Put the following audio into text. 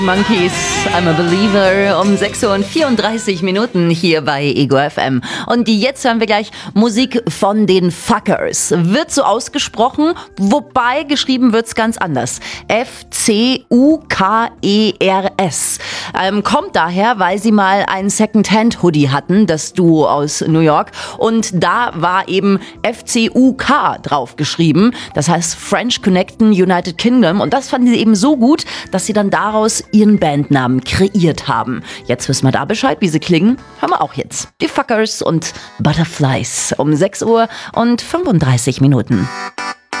Monkeys, I'm a Believer, um 6:34 Uhr hier bei Ego FM. Und jetzt hören wir gleich Musik von den Fuckers. Wird so ausgesprochen, wobei geschrieben wird's ganz anders. F-C-U-K-E-R-S. Kommt daher, weil sie mal ein Second-Hand-Hoodie hatten, das Duo aus New York. Und da war eben F-C-U-K drauf geschrieben. Das heißt French Connection United Kingdom. Und das fanden sie eben so gut, dass sie dann daraus ihren Bandnamen kreiert haben. Jetzt wissen wir da Bescheid, wie sie klingen. Hören wir auch jetzt. Die Fuckers und Butterflies um 6:35 Uhr.